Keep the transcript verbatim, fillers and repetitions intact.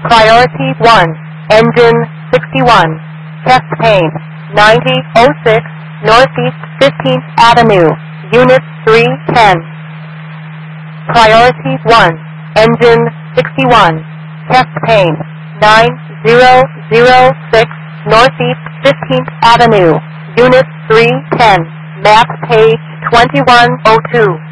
Priority one, engine sixty-one, chest pain, ninety oh six, Northeast fifteenth Avenue, Unit three ten. Priority one, engine sixty-one, chest pain, nine thousand six, Northeast fifteenth Avenue, Unit three ten, map page twenty-one oh two.